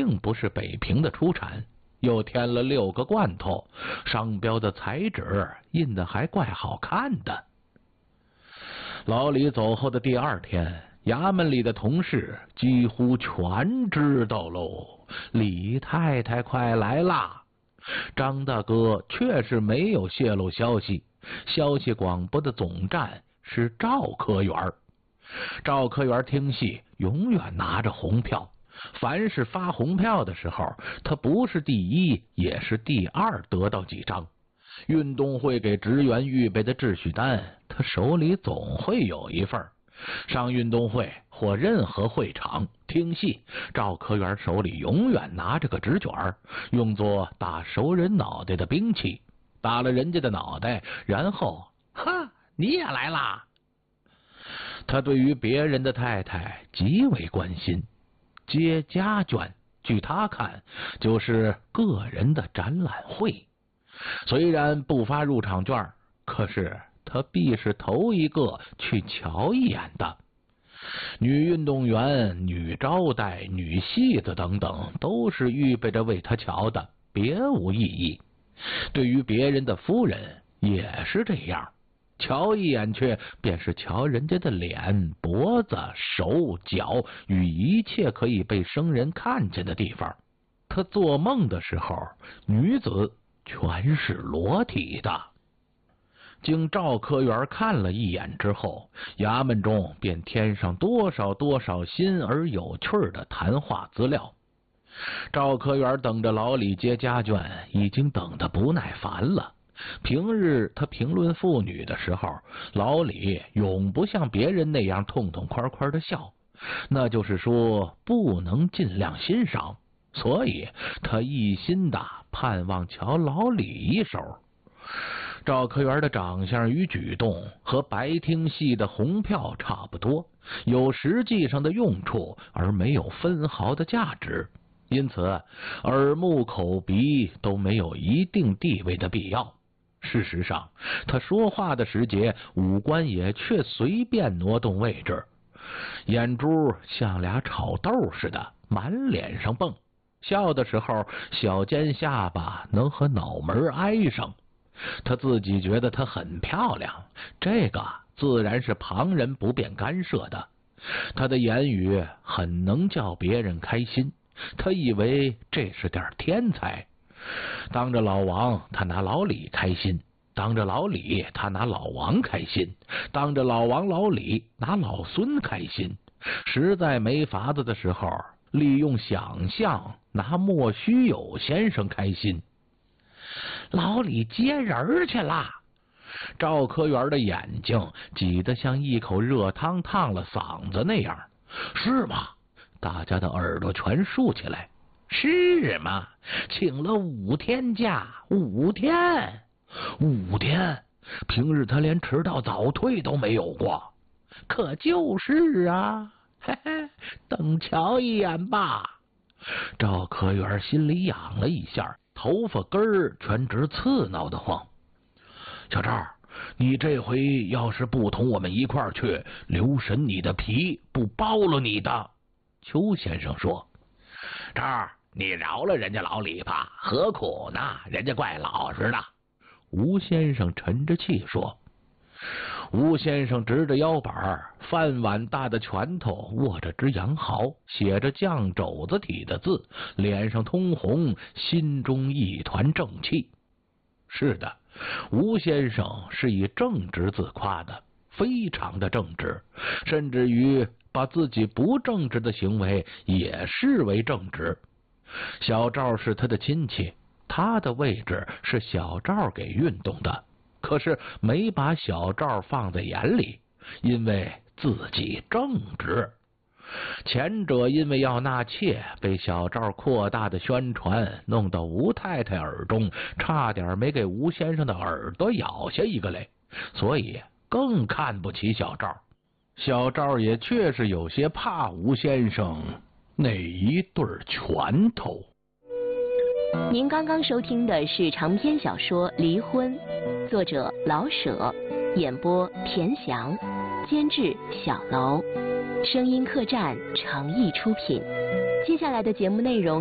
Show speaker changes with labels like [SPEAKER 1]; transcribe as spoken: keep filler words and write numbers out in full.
[SPEAKER 1] 定不是北平的出产，又添了六个罐头，商标的彩纸印的还怪好看的。老李走后的第二天，衙门里的同事几乎全知道喽，李太太快来啦！张大哥确实没有泄露消息，消息广播的总站是赵科员。赵科员听戏永远拿着红票，凡是发红票的时候，他不是第一也是第二得到几张。运动会给职员预备的秩序单，他手里总会有一份。上运动会或任何会场听戏，赵科员手里永远拿着个纸卷，用作打熟人脑袋的兵器。打了人家的脑袋，然后哈，你也来啦！他对于别人的太太极为关心，接家眷据他看就是个人的展览会。虽然不发入场券，可是他必是头一个去瞧一眼的。女运动员、女招待、女戏子等等，都是预备着为他瞧的，别无异议。对于别人的夫人也是这样，瞧一眼去便是瞧人家的脸、脖子、手、脚与一切可以被生人看见的地方。他做梦的时候，女子全是裸体的。经赵科员看了一眼之后，衙门中便添上多少多少新而有趣的谈话资料。赵科员等着老李接家眷，已经等得不耐烦了。平日他评论妇女的时候，老李永不像别人那样痛痛快快的笑，那就是说不能尽量欣赏，所以他一心的盼望瞧老李一手。赵科员的长相与举动和白厅戏的红票差不多，有实际上的用处，而没有分毫的价值，因此耳目口鼻都没有一定地位的必要。事实上，他说话的时节，五官也却随便挪动位置，眼珠像俩炒豆似的满脸上蹦，笑的时候小尖下巴能和脑门挨上。他自己觉得她很漂亮，这个自然是旁人不便干涉的。他的言语很能叫别人开心，他以为这是点天才。当着老王，他拿老李开心；当着老李，他拿老王开心；当着老王、老李，拿老孙开心。实在没法子的时候，利用想象拿莫须有先生开心。老李接人去啦！赵科员的眼睛挤得像一口热汤烫了嗓子那样。是吗？大家的耳朵全竖起来。是吗？请了五天假，五天，五天，平日他连迟到早退都没有过。可就是啊，嘿嘿，等瞧一眼吧。赵科员心里痒了一下，头发根儿全直刺挠得慌。小赵，你这回要是不同我们一块儿去，留神你的皮不剥了你的。邱先生说。赵，你饶了人家老李吧，何苦呢？人家怪老实的。吴先生沉着气说。吴先生直着腰板，饭碗大的拳头握着只羊毫，写着酱肘子体的字，脸上通红，心中一团正气。是的，吴先生是以正直自夸的，非常的正直，甚至于把自己不正直的行为也视为正直。小赵是他的亲戚，他的位置是小赵给运动的，可是没把小赵放在眼里，因为自己正直。前者因为要纳妾，被小赵扩大的宣传弄到吴太太耳中，差点没给吴先生的耳朵咬下一个来，所以更看不起小赵。小赵也确实有些怕吴先生那一对拳头。
[SPEAKER 2] 您刚刚收听的是长篇小说《离婚》，作者老舍，演播田翔，监制小楼，声音客栈诚意出品。接下来的节目内容